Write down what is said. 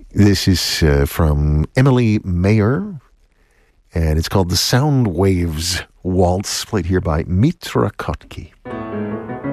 This is from Emily Mayer, and it's called the Sound Waves Waltz, played here by Mitra Kotke.